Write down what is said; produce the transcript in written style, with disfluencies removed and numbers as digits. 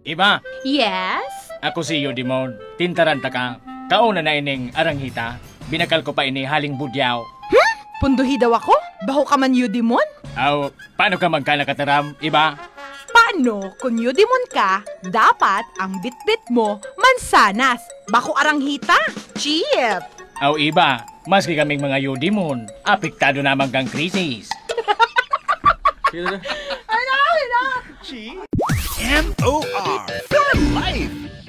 Iba, Yes? ako si Yudimon. Tintaranta ka. Kauna na ining aranghita. Binakal ko pa ini haling budyaw. Punduhi daw ako? Baho ka man Yudimon? Aw, paano ka magkanakataram, iba? Paano kung Yudimon ka, dapat ang bitbit mo mansanas. Bako aranghita. Cheap! Aw, iba. Maski kaming mga Yudimon, apektado naman kang krisis. M-O-R for life!